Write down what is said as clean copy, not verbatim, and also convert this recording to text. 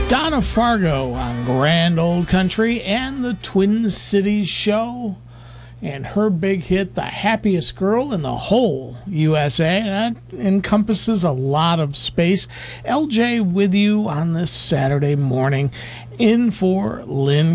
Donna Fargo on Grand Old Country and the Twin Cities Show. And her big hit, The Happiest Girl in the Whole USA. That encompasses a lot of space. LJ with you on this Saturday morning in for Lynn